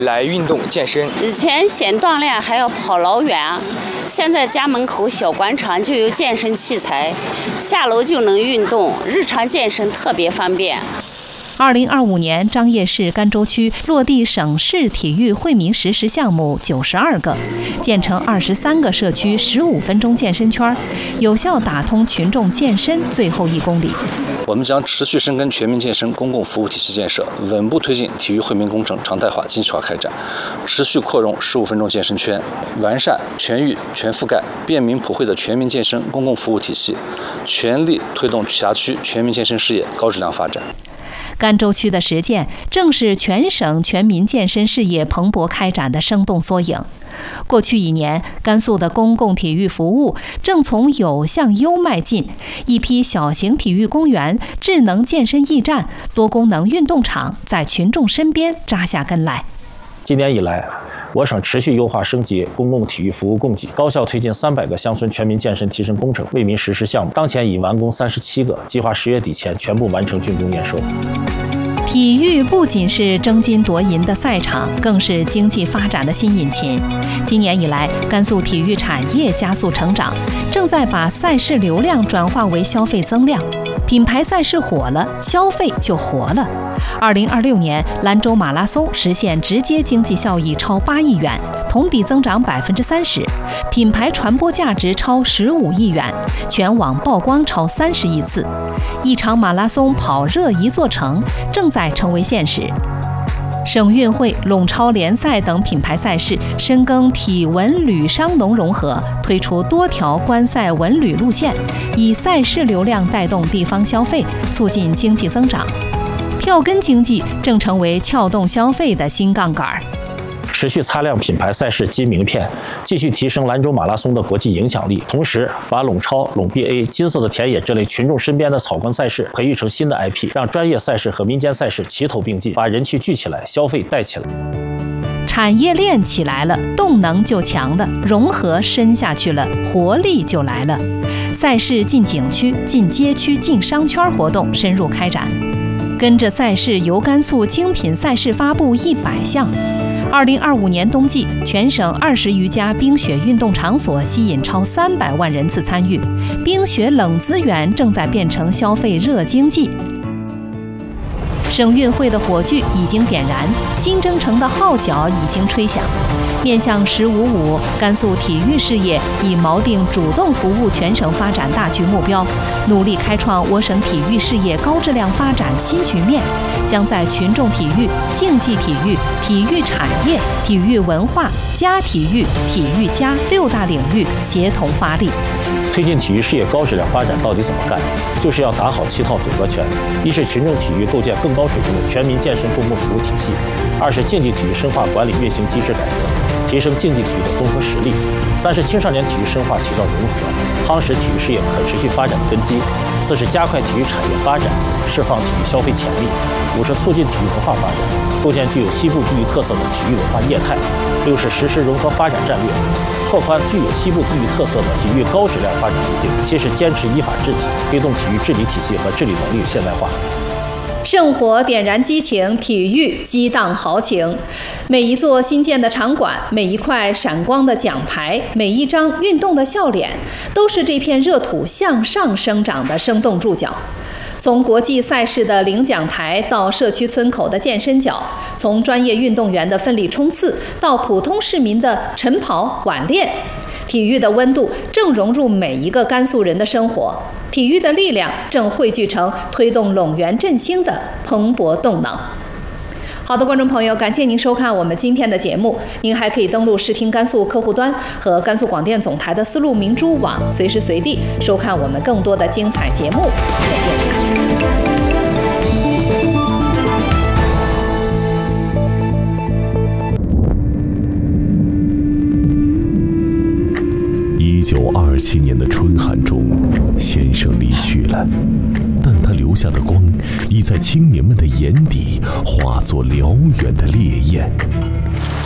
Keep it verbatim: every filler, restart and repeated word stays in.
来运动健身。 以前嫌锻炼还要跑老远，现在家门口小广场就有健身器材，下楼就能运动，日常健身特别方便。 二零二五年，张掖市甘州区落地省市体育惠民实施项目九十二个，建成二十三个社区十五分钟健身圈，有效打通群众健身最后一公里。 我们将持续深耕全民健身公共服务体系建设，稳步推进体育惠民工程常态化、精细化开展，持续扩容十五分钟健身圈，完善全域、全覆盖、便民普惠的全民健身公共服务体系，全力推动辖区全民健身事业高质量发展。 甘州区的实践，正是全省全民健身事业蓬勃开展的生动缩影。过去一年，甘肃的公共体育服务正从有向优迈进，一批小型体育公园、智能健身驿站、多功能运动场在群众身边扎下根来。 今年以来，我省持续优化升级公共体育服务供给，高效推进三百个乡村全民健身提升工程为民实施项目，当前已完工三十七个，计划十月底前全部完成竣工验收。 体育不仅是争金夺银的赛场，更是经济发展的新引擎。今年以来，甘肃体育产业加速成长，正在把赛事流量转化为消费增量。品牌赛事火了，消费就活了。二零二六年，兰州马拉松实现直接经济效益超八亿元，同比增长百分之三十，品牌传播价值超十五亿元，全网曝光超三十亿次。一场马拉松跑热一座城，正在成为现实。省运会、陇超联赛等品牌赛事深耕体文旅商农融合，推出多条观赛文旅路线，以赛事流量带动地方消费，促进经济增长。票根经济正成为撬动消费的新杠杆。 持续擦亮品牌赛事金名片，继续提升兰州马拉松的国际影响力，同时把陇超、陇 B A、金色的田野这类群众身边的草根赛事培育成新的 I P， 让专业赛事和民间赛事齐头并进，把人气聚起来，消费带起来。 产业链起来了，动能就强了，融合深下去了，活力就来了。赛事进景区、进街区、进商圈活动深入开展，跟着赛事游甘肃精品赛事发布一百项。二零二五年冬季，全省二十余家冰雪运动场所吸引超三百万人次参与，冰雪冷资源正在变成消费热经济。省运会的火炬已经点燃，新征程的号角已经吹响。面向“十五五”，甘肃体育事业已锚定主动服务全省发展大局目标，努力开创我省体育事业高质量发展新局面，将在群众体育、竞技体育、体育产业、体育文化、家体育、体育家六大领域协同发力。 推进体育事业高质量发展到底怎么干？就是要打好七套组合拳：一是群众体育构建更高水平的全民健身公共服务体系；二是竞技体育深化管理运行机制改革，提升竞技体育的综合实力；三是青少年体育深化提高融合，夯实体育事业可持续发展的根基；四是加快体育产业发展，释放体育消费潜力；五是促进体育文化发展，构建具有西部地域特色的体育文化业态；六是实施融合发展战略，拓宽具有西部地域特色的体育高质量发展路径；七是坚持依法治体，推动体育治理体系和治理能力现代化。 圣火点燃激情，体育激荡豪情。每一座新建的场馆，每一块闪光的奖牌，每一张运动的笑脸，都是这片热土向上生长的生动注脚。从国际赛事的领奖台到社区村口的健身角，从专业运动员的奋力冲刺到普通市民的晨跑晚练，体育的温度正融入每一个甘肃人的生活，体育的力量正汇聚成推动陇源振兴的蓬勃动能。好的，观众朋友，感谢您收看我们今天的节目。您还可以登录视听甘肃客户端和甘肃广电总台的丝路明珠网，随时随地收看我们更多的精彩节目。 一九二七年的春寒中，先生离去了，但他留下的光已在青年们的眼底化作燎原的烈焰。